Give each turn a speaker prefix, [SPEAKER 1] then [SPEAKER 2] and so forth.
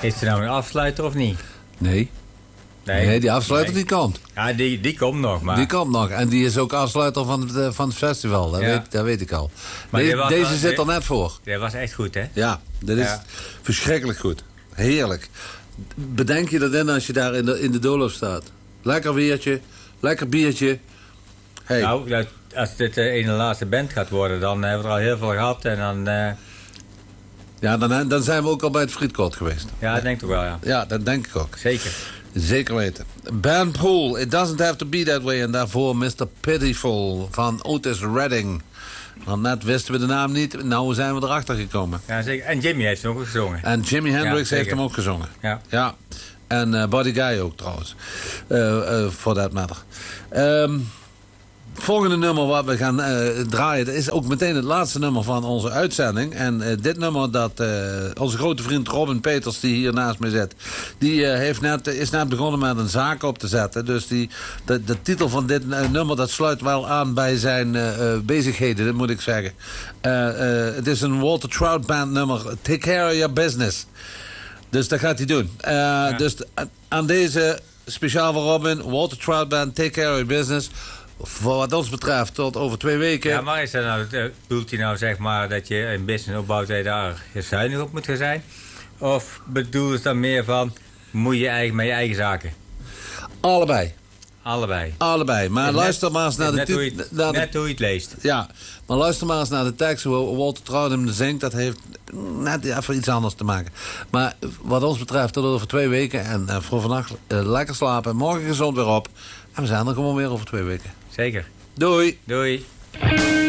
[SPEAKER 1] Is er nou een afsluiter of niet?
[SPEAKER 2] Nee, die afsluiter die komt.
[SPEAKER 1] Ja, die komt nog. Maar...
[SPEAKER 2] Die komt nog. En die is ook afsluiter van het festival. Dat weet ik al. Maar deze zit er net voor.
[SPEAKER 1] Dat was echt goed, hè?
[SPEAKER 2] Ja, dat is verschrikkelijk goed. Heerlijk. Bedenk je dat in als je daar in de doolhof staat. Lekker weertje, lekker biertje. Hey.
[SPEAKER 1] Nou, als dit een de laatste band gaat worden, dan hebben we er al heel veel gehad. En dan...
[SPEAKER 2] Ja, dan zijn we ook al bij het frietkot geweest.
[SPEAKER 1] Ja, dat denk ik ook wel, ja.
[SPEAKER 2] Ja, dat denk ik ook.
[SPEAKER 1] Zeker.
[SPEAKER 2] Zeker weten. Ben Poole, It Doesn't Have To Be That Way. En daarvoor Mr. Pitiful van Otis Redding. Want net wisten we de naam niet. Nou zijn we erachter gekomen.
[SPEAKER 1] Ja, zeker. En Jimmy heeft hem ook gezongen.
[SPEAKER 2] En Jimi Hendrix heeft hem ook gezongen. Ja. En Buddy Guy ook trouwens. For that matter. Volgende nummer wat we gaan draaien... dat is ook meteen het laatste nummer van onze uitzending. En dit nummer dat onze grote vriend Robin Peters... die hier naast me zit... die is net begonnen met een zaak op te zetten. Dus de titel van dit nummer... dat sluit wel aan bij zijn bezigheden, dat moet ik zeggen. Het is een Walter Trout Band nummer... Take Care of Your Business. Dus dat gaat hij doen. Dus aan deze, speciaal voor Robin... Walter Trout Band, Take Care of Your Business... Voor wat ons betreft, tot over 2 weken.
[SPEAKER 1] Ja, maar is dat nou, bedoelt hij nou zeg maar dat je een business opbouwt dat je daar zuinig op moet gaan zijn? Of bedoelt het dan meer van, moet je eigenlijk met je eigen zaken?
[SPEAKER 2] Allebei. Maar luister maar eens naar de tekst.
[SPEAKER 1] Net hoe je het leest.
[SPEAKER 2] Ja, maar luister maar eens naar de tekst. Hoe Walter Trout hem zingt, dat heeft net even iets anders te maken. Maar wat ons betreft, tot over 2 weken. En voor vannacht lekker slapen. Morgen gezond weer op. En we zijn er gewoon weer over 2 weken.
[SPEAKER 1] Zeker.
[SPEAKER 2] Doei.
[SPEAKER 1] Doei.